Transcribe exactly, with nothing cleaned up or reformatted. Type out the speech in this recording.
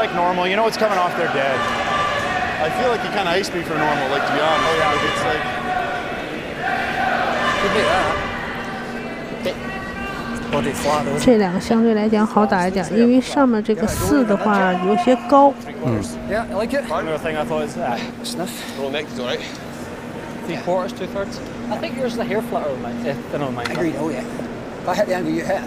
like normal. You know it's coming off their dead. I feel like you kind of iced me for normal, like, to be honest. Oh, yeah. Like, it's like... Could be that. Body flat, though. 这两个相对来讲好打一点，因为上面这个四的话有些高。 嗯 Yeah, I like it. Another thing I thought is that. Sniff. Roll neck is all right. Three quarters, two thirds. I think yours is a hair flitter on mine. Uh, thin on mine. Agreed. Oh yeah. If I hit the angle you hit,